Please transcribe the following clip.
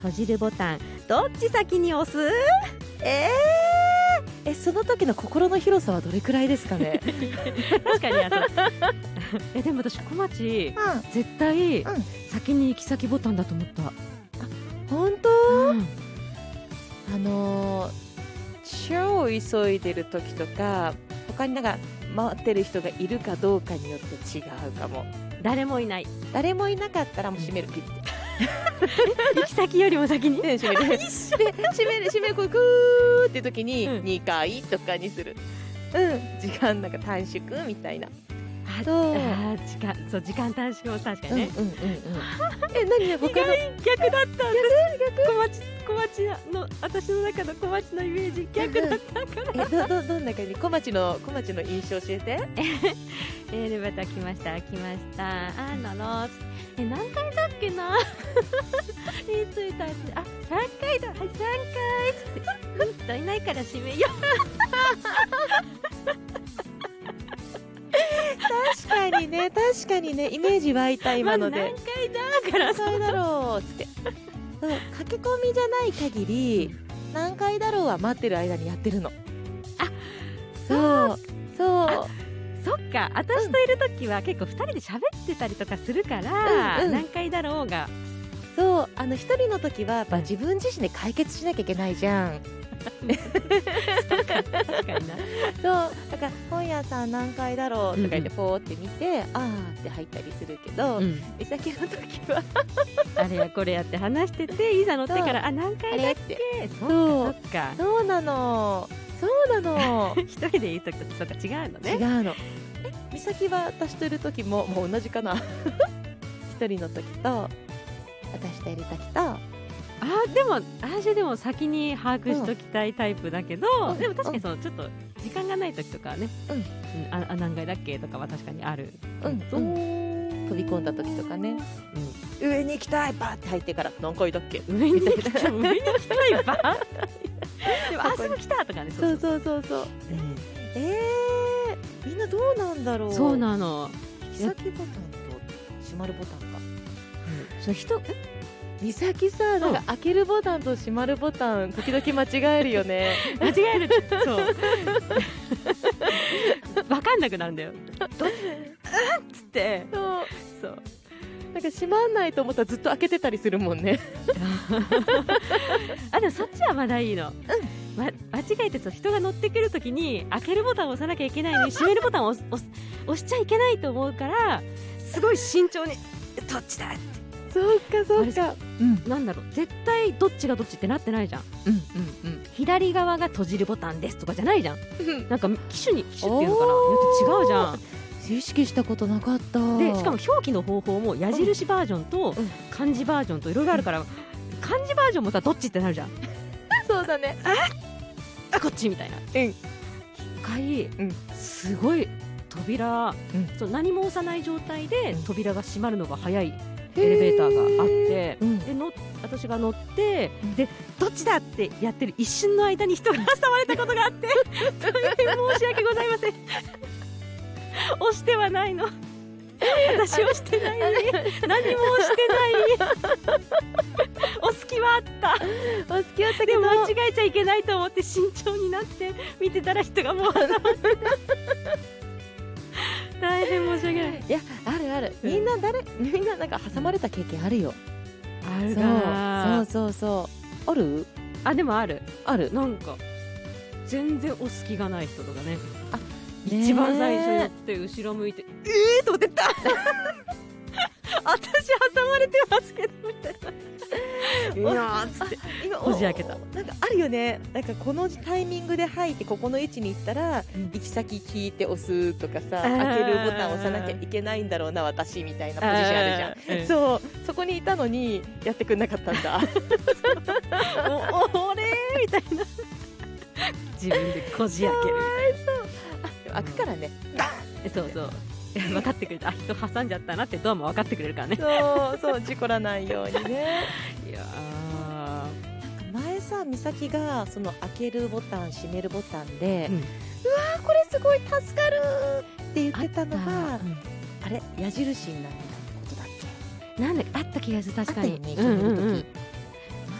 閉じるボタンどっち先に押す？ その時の心の広さはどれくらいですかね。 確かにでも私小町、絶対、先に行き先ボタンだと思った。 本当？超急いでる時とか他になんか待ってる人がいるかどうかによって違うかも。 誰もいなかったらもう閉める、ピッて行き先よりも先に、 閉めるで閉めるこうグーって時に2回とかにする。時間なんか短縮みたいな。 時間短縮も確かにね。 何他の逆だった。小町の私の中の小町のイメージ逆だったから。 どんな感じ？小町の印象教えて。 エレベーター来ました。何階だっけな。着いた。3階だ。はい、3階っていないから閉めよう。 確かにねイメージ湧いた今ので。 何階だから何階だろうつって。駆け込みじゃない限り何階だろうは待ってる間にやってるの。そうそっか、私といるときは結構2人で喋ってたりとかするから、何回だろうが。 そう、一人の時はやっぱ自分自身で解決しなきゃいけないじゃん。 確かにな。 そうだから本屋さん何階だろうとか言ってポーって見て、あーって入ったりするけど、美咲の時はあれやこれやって話してて、いざ乗ってから何階だっけ。そっかそうなの一人でいる時とそうか違うのね。 違うの。美咲は私といる時もう同じかな。一人の時と私といる時と。 でも私でも先に把握しときたいタイプだけど、でも確かにちょっと時間がない時とかはね、何階だっけとかは確かにある。 飛び込んだ時とかね、上に行きたいバーって入ってから何階だっけ、 上に行きたいバーでもすぐ来たとかね。 そうみんなどうなんだろう。 そうなの。 引き先ボタンと閉まるボタンか。美咲さ、なんか開けるボタンと閉まるボタン時々間違えるよね。 間違える。そう分かんなくなるんだよ。つってそうなんか閉まんないと思ったらずっと開けてたりするもんね。 でもそっちはまだいいの。間違えて人が乗ってくるときに開けるボタンを押さなきゃいけないのに閉めるボタンを押しちゃいけないと思うから、すごい慎重にどっちだって。 そうか、 なんだろう、絶対どっちがどっちってなってないじゃん。左側が閉じるボタンですとかじゃないじゃん。なんか機種っていうのかな、よって違うじゃん。 意識したことなかった。 でしかも表記の方法も矢印バージョンと漢字バージョンといろいろあるから、漢字バージョンもさどっちってなるじゃん。 そうだね。 こっちみたいな。一回すごい扉、何も押さない状態で扉が閉まるのが早いエレベーターがあって、で私が乗って、でどっちだってやってる一瞬の間に人が挟まれたことがあって、大変申し訳ございません。押してはないの。私押してない。何も押してない。押す気はあった。でも間違えちゃいけないと思って慎重になって見てたら人がもう挟まってた。大変申し訳ない。 いや、ある。みんななんか挟まれた経験あるよ。 あるか。 そうある？ でもある。 なんか全然押す気がない人とかね。一番最初に乗って後ろ向いてと思ってた。私挟まれてますけどみたいな。いやつってこじ開けた。 なんかあるよね。なんかこのタイミングで入ってここの位置に行ったら行き先聞いて押すとかさ、開けるボタン押さなきゃいけないんだろうな私みたいなポジションあるじゃん。そこにいたのにやってくんなかったんだ。 俺みたいな。自分でこじ開ける。 開くからね。 そう分かってくれた。人挟んじゃったなってドアも分かってくれるからね。 そう事故らないようにね。 いやなんか前さ、美咲がその開けるボタン閉めるボタンで、うわーこれすごい助かるって言ってたのが、あれ矢印になってたってことだっけ？ なんだあった気がする。確かに。